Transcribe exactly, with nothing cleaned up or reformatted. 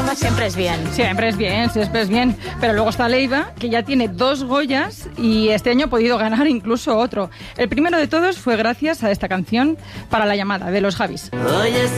programa siempre es bien. Siempre es bien, siempre es bien. Pero luego está Leiva, que ya tiene dos Goyas y este año ha podido ganar incluso otro. El primero de todos fue gracias a esta canción Para la llamada, de los Javis. Hoy es